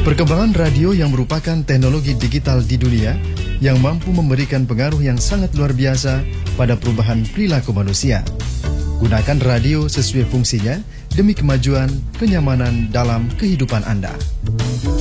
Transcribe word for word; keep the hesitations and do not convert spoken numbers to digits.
Perkembangan radio yang merupakan teknologi digital di dunia yang mampu memberikan pengaruh yang sangat luar biasa pada perubahan perilaku manusia. Gunakan radio sesuai fungsinya demi kemajuan, kenyamanan dalam kehidupan Anda.